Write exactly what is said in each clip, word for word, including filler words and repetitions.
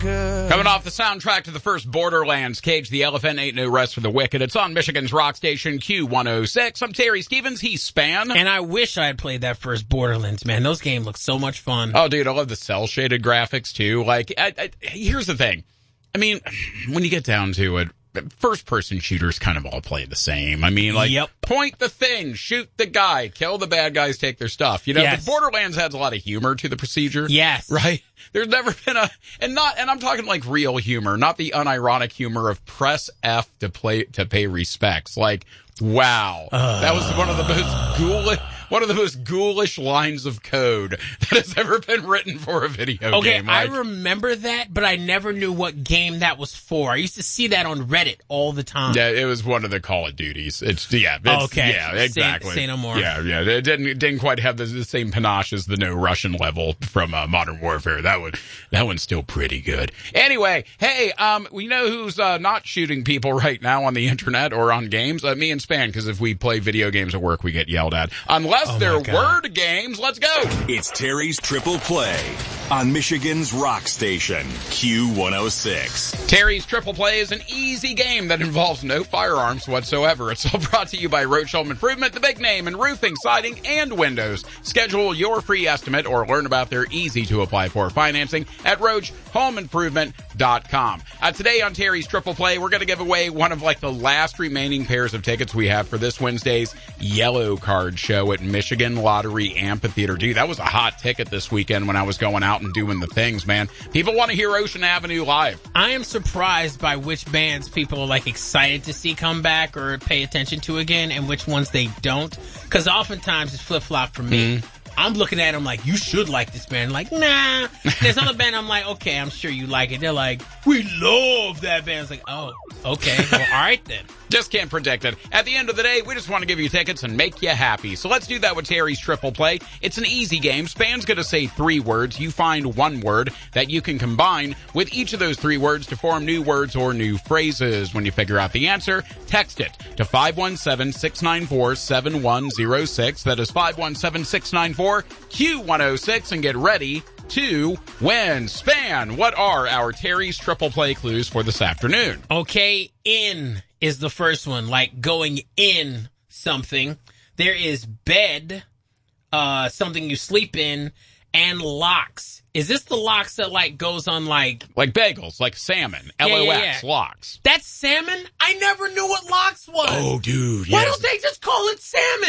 Coming off the soundtrack to the first Borderlands, Cage the Elephant, Ain't No Rest for the Wicked. It's on Michigan's rock station, Q one oh six. I'm Terry Stevens. He's Span. And I wish I had played that first Borderlands, man. Those games look so much fun. Oh, dude, I love the cel-shaded graphics, too. Like, I, I, here's the thing. I mean, when you get down to it, first-person shooters kind of all play the same. I mean, like, yep. Point the thing, shoot the guy, kill the bad guys, take their stuff. You know, yes. The Borderlands has a lot of humor to the procedure. Yes. Right? There's never been a, and not, and I'm talking like real humor, not the unironic humor of press F to play, to pay respects. Like, wow. Uh, that was one of the most ghoulish, one of the most ghoulish lines of code that has ever been written for a video okay, game. Like, I remember that, but I never knew what game that was for. I used to see that on Reddit all the time. Yeah, it was one of the Call of Duties. It's, yeah. It's, okay. Yeah, exactly. Say, say no more. Yeah, yeah. It didn't, it didn't quite have the, the same panache as the No Russian level from uh, Modern Warfare. That would, that one's still pretty good. Anyway, hey, um, we know who's uh, not shooting people right now on the internet or on games? Uh, me and Span, because if we play video games at work, we get yelled at. Unless oh they're God. word games. Let's go. It's Terry's Triple Play on Michigan's rock station, Q one oh six. Terry's Triple Play is an easy game that involves no firearms whatsoever. It's all brought to you by Roach Home Improvement, the big name in roofing, siding, and windows. Schedule your free estimate or learn about their easy-to-apply-for financing at roach home improvement dot com. Uh, today on Terry's Triple Play, we're going to give away one of like the last remaining pairs of tickets we have for this Wednesday's Yellow Card show at Michigan Lottery Amphitheater. Dude, that was a hot ticket this weekend when I was going out and doing the things, man. People want to hear Ocean Avenue live. I am surprised by which bands people are like excited to see come back or pay attention to again and which ones they don't. Because oftentimes it's flip-flop for me. Mm. I'm looking at them like, you should like this band. Like, nah. There's another band I'm like, okay, I'm sure you like it. They're like, we love that band. It's like, oh, okay. Well, all right then. Just can't predict it. At the end of the day, we just want to give you tickets and make you happy. So let's do that with Terry's Triple Play. It's an easy game. Span's going to say three words. You find one word that you can combine with each of those three words to form new words or new phrases. When you figure out the answer, text it to five one seven, six nine four, seven one zero six. That is five one seven, six nine four, Q one oh six, and get ready to win. Span, what are our Terry's Triple Play clues for this afternoon? Okay, in is the first one, like going in something. There is bed, uh, something you sleep in, and locks. Is this the locks that, like, goes on, like... Like bagels, like salmon, yeah, L O X, yeah, yeah. locks. That's salmon? I never knew what locks was. Oh, dude, yes. Why don't they just call it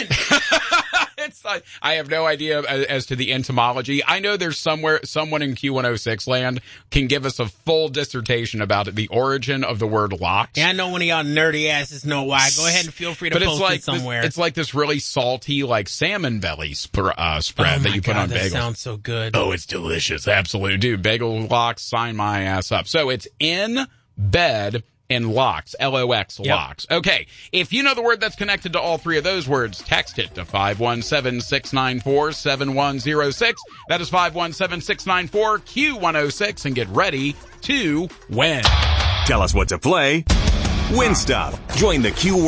salmon? It's like, I have no idea as, as to the etymology. I know there's somewhere, someone in Q one oh six land can give us a full dissertation about it, the origin of the word locks. Yeah, I know one of y'all nerdy asses know why. Go ahead and feel free to but post it's like it somewhere. This, it's like this really salty, like salmon belly sp- uh, spread oh that you God, put on that bagels. Sounds so good. Oh, it's delicious. Absolutely. Dude, bagel locks, sign my ass up. So it's in bed and locks, L O X, yep. locks. Okay. If you know the word that's connected to all three of those words, text it to five one seven, six nine four, seven one zero six. That is five one seven, six nine four, Q one oh six, and get ready to win. Tell us what to play. Win stuff. Join the Q